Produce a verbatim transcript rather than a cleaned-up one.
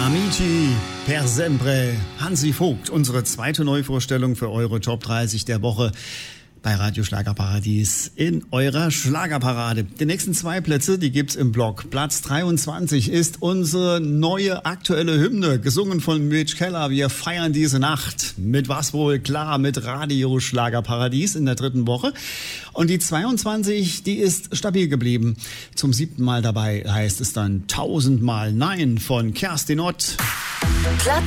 Amici per sempre, Hansi Vogt, unsere zweite Neuvorstellung für eure Top dreißig der Woche bei Radio Schlagerparadies in eurer Schlagerparade. Die nächsten zwei Plätze, die gibt's im Block. Platz dreiundzwanzig ist unsere neue aktuelle Hymne, gesungen von Mitch Keller. Wir feiern diese Nacht. Mit was wohl? Klar, mit Radio Schlagerparadies in der dritten Woche. Und die zweiundzwanzig, die ist stabil geblieben. Zum siebten Mal dabei heißt es dann tausendmal Nein von Kerstin Ott. Platz